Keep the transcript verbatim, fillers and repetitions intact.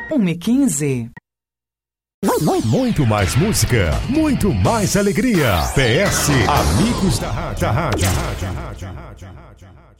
uma e quinze. Muito mais música, muito mais alegria. P S Amigos da Rádio. Da rádio.